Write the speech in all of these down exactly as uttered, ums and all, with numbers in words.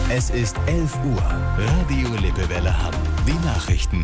Es ist elf Uhr. Radio Lippewelle Hamm. Die Nachrichten.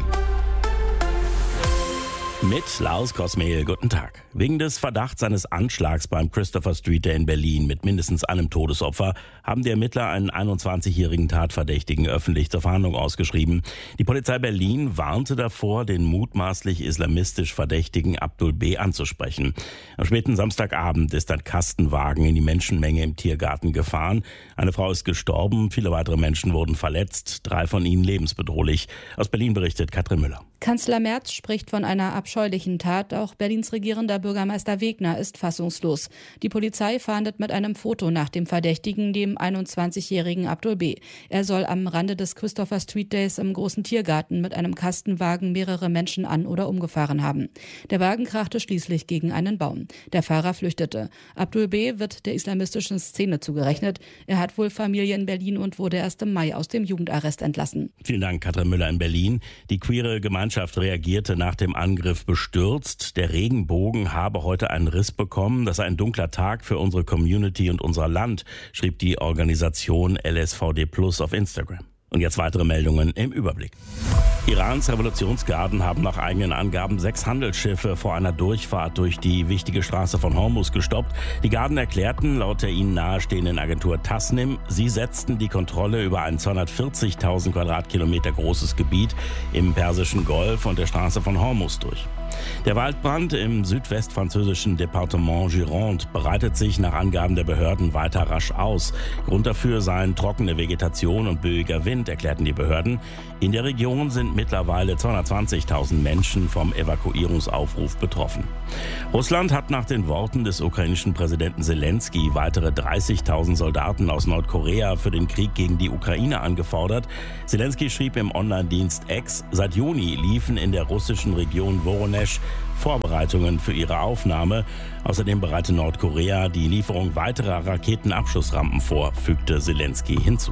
Mit Lars Kosmehl, guten Tag. Wegen des Verdachts eines Anschlags beim Christopher Street Day in Berlin mit mindestens einem Todesopfer haben die Ermittler einen einundzwanzigjährigen Tatverdächtigen öffentlich zur Fahndung ausgeschrieben. Die Polizei Berlin warnte davor, den mutmaßlich islamistisch Verdächtigen Abdul B. anzusprechen. Am späten Samstagabend ist ein Kastenwagen in die Menschenmenge im Tiergarten gefahren. Eine Frau ist gestorben, viele weitere Menschen wurden verletzt, drei von ihnen lebensbedrohlich. Aus Berlin berichtet Katrin Müller. Kanzler Merz spricht von einer abscheulichen Tat. Auch Berlins regierender Bürgermeister Wegner ist fassungslos. Die Polizei fahndet mit einem Foto nach dem Verdächtigen, dem einundzwanzigjährigen Abdul B. Er soll am Rande des Christopher Street Days im großen Tiergarten mit einem Kastenwagen mehrere Menschen an- oder umgefahren haben. Der Wagen krachte schließlich gegen einen Baum. Der Fahrer flüchtete. Abdul B. wird der islamistischen Szene zugerechnet. Er hat wohl Familie in Berlin und wurde erst im Mai aus dem Jugendarrest entlassen. Vielen Dank, Katrin Müller in Berlin. Die queere Gemeinschaft reagierte nach dem Angriff bestürzt. Der Regenbogen habe heute einen Riss bekommen. Das sei ein dunkler Tag für unsere Community und unser Land, schrieb die Organisation L S V D plus auf Instagram. Und jetzt weitere Meldungen im Überblick. Irans Revolutionsgarden haben nach eigenen Angaben sechs Handelsschiffe vor einer Durchfahrt durch die wichtige Straße von Hormuz gestoppt. Die Garden erklärten laut der ihnen nahestehenden Agentur Tasnim, sie setzten die Kontrolle über ein zweihundertvierzigtausend Quadratkilometer großes Gebiet im Persischen Golf und der Straße von Hormuz durch. Der Waldbrand im südwestfranzösischen Departement Gironde breitet sich nach Angaben der Behörden weiter rasch aus. Grund dafür seien trockene Vegetation und böiger Wind, erklärten die Behörden. In der Region sind mittlerweile zweihundertzwanzigtausend Menschen vom Evakuierungsaufruf betroffen. Russland hat nach den Worten des ukrainischen Präsidenten Zelensky weitere dreißigtausend Soldaten aus Nordkorea für den Krieg gegen die Ukraine angefordert. Zelensky schrieb im Online-Dienst X, seit Juni liefen in der russischen Region Voronezh Vorbereitungen für ihre Aufnahme. Außerdem bereite Nordkorea die Lieferung weiterer Raketenabschussrampen vor, fügte Zelensky hinzu.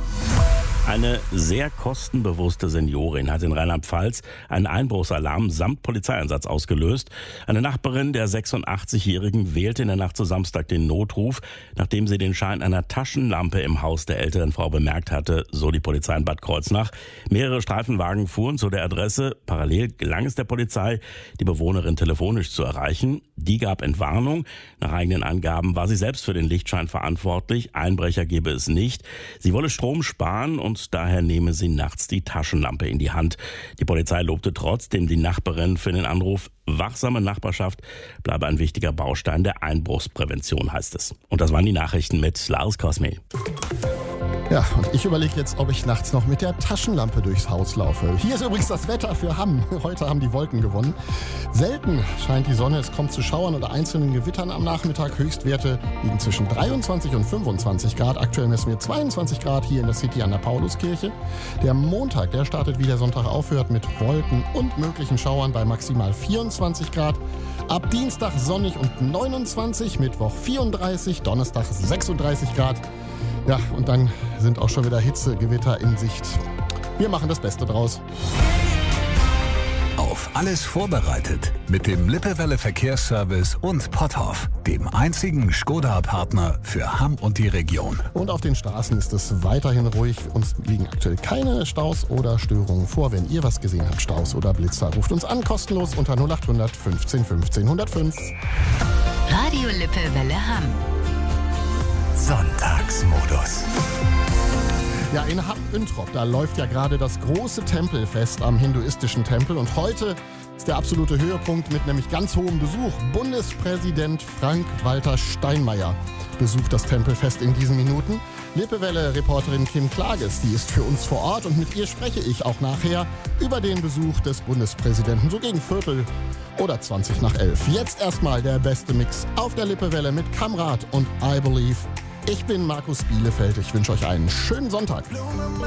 Eine sehr kostenbewusste Seniorin hat in Rheinland-Pfalz einen Einbruchsalarm samt Polizeieinsatz ausgelöst. Eine Nachbarin der sechsundachtzigjährigen wählte in der Nacht zu Samstag den Notruf, nachdem sie den Schein einer Taschenlampe im Haus der älteren Frau bemerkt hatte, so die Polizei in Bad Kreuznach. Mehrere Streifenwagen fuhren zu der Adresse. Parallel gelang es der Polizei, die Bewohnerin telefonisch zu erreichen. Die gab Entwarnung. Nach eigenen Angaben war sie selbst für den Lichtschein verantwortlich. Einbrecher gebe es nicht. Sie wolle Strom sparen und daher nehme sie nachts die Taschenlampe in die Hand. Die Polizei lobte trotzdem die Nachbarin für den Anruf. Wachsame Nachbarschaft bleibe ein wichtiger Baustein der Einbruchsprävention, heißt es. Und das waren die Nachrichten mit Lars Kosmehl. Ja, und ich überlege jetzt, ob ich nachts noch mit der Taschenlampe durchs Haus laufe. Hier ist übrigens das Wetter für Hamm. Heute haben die Wolken gewonnen. Selten scheint die Sonne, es kommt zu Schauern oder einzelnen Gewittern am Nachmittag. Höchstwerte liegen zwischen dreiundzwanzig und fünfundzwanzig Grad. Aktuell messen wir zweiundzwanzig Grad hier in der City an der Pauluskirche. Der Montag, der startet wie der Sonntag aufhört mit Wolken und möglichen Schauern bei maximal vierundzwanzig Grad. Ab Dienstag sonnig und neunundzwanzig, Mittwoch vierunddreißig, Donnerstag sechsunddreißig Grad. Ja, und dann sind auch schon wieder Hitzegewitter in Sicht. Wir machen das Beste draus. Auf alles vorbereitet mit dem Lippewelle Verkehrsservice und Potthoff, dem einzigen Skoda-Partner für Hamm und die Region. Und auf den Straßen ist es weiterhin ruhig. Uns liegen aktuell keine Staus oder Störungen vor. Wenn ihr was gesehen habt, Staus oder Blitzer, ruft uns an, kostenlos unter null acht hundert fünfzehn fünfzehn hundertfünf. Radio Lippewelle Hamm. Sonntagsmodus. Ja, in Hamm-Üntrop, da läuft ja gerade das große Tempelfest am hinduistischen Tempel. Und heute ist der absolute Höhepunkt mit nämlich ganz hohem Besuch. Bundespräsident Frank-Walter Steinmeier besucht das Tempelfest in diesen Minuten. Lippewelle-Reporterin Kim Klages, die ist für uns vor Ort. Und mit ihr spreche ich auch nachher über den Besuch des Bundespräsidenten, so gegen Viertel oder zwanzig nach elf. Jetzt erstmal der beste Mix auf der Lippewelle mit Kamrat und I Believe. Ich bin Markus Bielefeld. Ich wünsche euch einen schönen Sonntag.